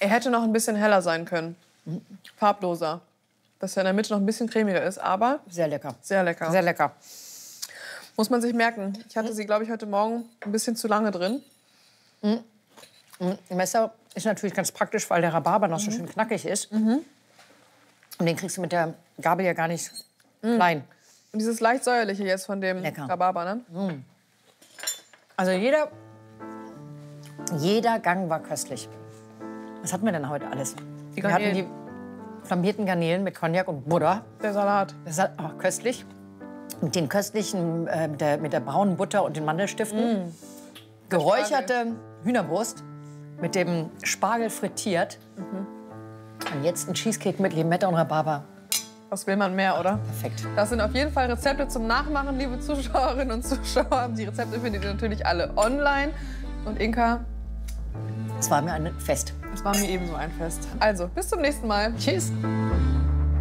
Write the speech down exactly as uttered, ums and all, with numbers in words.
Er hätte noch ein bisschen heller sein können. Mhm. Farbloser. Dass er in der Mitte noch ein bisschen cremiger ist, aber... Sehr lecker. Sehr lecker. Sehr lecker. Muss man sich merken. Ich hatte sie, glaube ich, heute Morgen ein bisschen zu lange drin. Mhm. Mhm. Messer ist natürlich ganz praktisch, weil der Rhabarber noch so schön knackig ist. Mhm. Und den kriegst du mit der Gabel ja gar nicht mhm. klein. Und dieses leicht säuerliche jetzt von dem Lecker. Rhabarber, ne? Mhm. Also jeder, jeder Gang war köstlich. Was hatten wir denn heute alles? Die wir hatten die flambierten Garnelen mit Cognac und Butter. Der Salat. Der Salat, oh, köstlich. Mit den köstlichen, äh, mit, der, mit der braunen Butter und den Mandelstiften. Mm. Geräucherte Hühnerbrust mit dem Spargel frittiert. Mhm. Und jetzt ein Cheesecake mit Limette und Rhabarber. Was will man mehr, oder? Perfekt. Das sind auf jeden Fall Rezepte zum Nachmachen, liebe Zuschauerinnen und Zuschauer. Die Rezepte findet ihr natürlich alle online. Und Inka? Es war mir ein Fest. Es war mir ebenso ein Fest. Also, bis zum nächsten Mal. Tschüss.